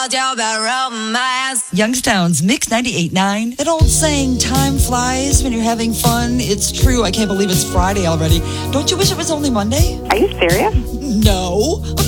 told you about romance. Youngstown's Mix 98.9. That old saying, time flies when you're having fun. It's true. I can't believe it's Friday already. Don't you wish it was only Monday? Are you serious? No.